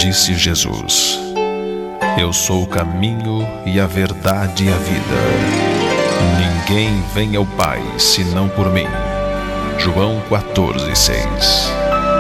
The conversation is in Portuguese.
disse Jesus: Eu sou o caminho e a verdade e a vida. Ninguém vem ao Pai senão por mim. João 14:6.